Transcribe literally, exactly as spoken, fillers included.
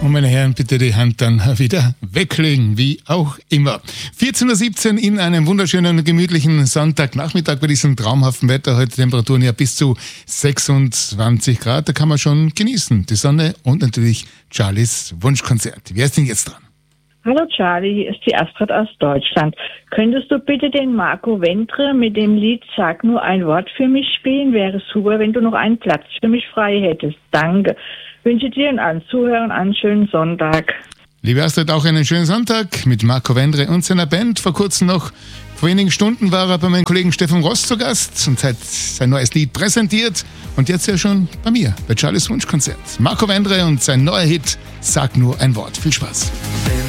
Und meine Herren, bitte die Hand dann wieder weglegen, wie auch immer. vierzehn Uhr siebzehn in einem wunderschönen, gemütlichen Sonntagnachmittag bei diesem traumhaften Wetter. Heute Temperaturen ja bis zu sechsundzwanzig Grad. Da kann man schon genießen. Die Sonne und natürlich Charlies Wunschkonzert. Wer ist denn jetzt dran? Hallo Charlie, hier ist die Astrid aus Deutschland. Könntest du bitte den Marco Ventre mit dem Lied Sag nur ein Wort für mich spielen? Wäre super, wenn du noch einen Platz für mich frei hättest. Danke. Wünsche dir und allen Zuhörern einen schönen Sonntag. Liebe Astrid, auch einen schönen Sonntag mit Marco Ventre und seiner Band. Vor kurzem noch, vor wenigen Stunden war er bei meinem Kollegen Stefan Ross zu Gast und hat sein neues Lied präsentiert. Und jetzt ja schon bei mir, bei Charlies Wunschkonzert. Marco Ventre und sein neuer Hit Sag nur ein Wort. Viel Spaß.